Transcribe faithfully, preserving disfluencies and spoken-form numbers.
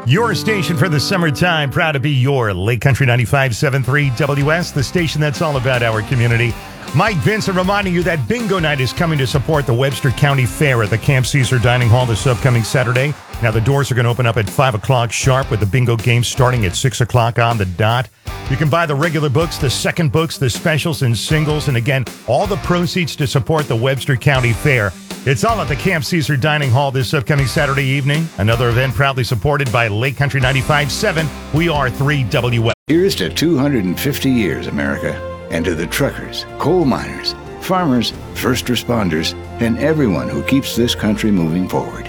Your station for the summertime, proud to be your Lake Country ninety-five point seven three W S, the station that's all about our community. Mike Vincent reminding you that Bingo Night is coming to support the Webster County Fair at the Camp Caesar Dining Hall this upcoming Saturday. Now, the doors are going to open up at five o'clock sharp with the bingo game starting at six o'clock on the dot. You can buy the regular books, the second books, the specials and singles, and again, all the proceeds to support the Webster County Fair. It's all at the Camp Caesar Dining Hall this upcoming Saturday evening. Another event proudly supported by Lake Country ninety-five point seven. We are three W S. Here's to two hundred fifty years, America, and to the truckers, coal miners, farmers, first responders, and everyone who keeps this country moving forward.